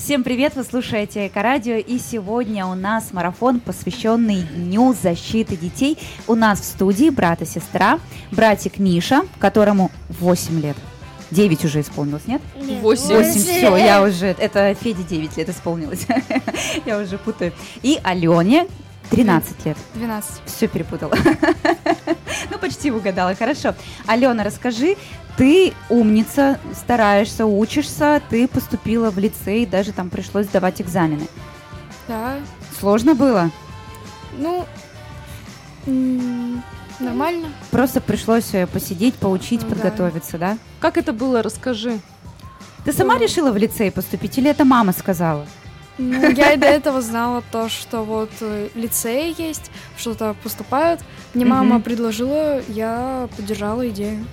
Всем привет, вы слушаете Эко-радио, и сегодня у нас марафон, посвященный Дню защиты детей. У нас в студии брат и сестра, братик Миша, которому 8 лет. 9 уже исполнилось, нет? Нет, 8, все, я уже, это Феде 9 лет исполнилось, я уже путаю. И Алене 13 лет. 12. Все перепутала. Ну, почти угадала, хорошо. Алена, расскажи, ты умница, стараешься, учишься, ты поступила в лицей, даже там пришлось сдавать экзамены. Да. Сложно было? Ну, нормально. Просто пришлось посидеть, поучить, Ну, подготовиться, да? Как это было, расскажи. Ты сама решила в лицей поступить или это мама сказала? Ну, я и до этого знала то, что вот лицей есть, что-то поступают. Мне мама предложила, я поддержала идею.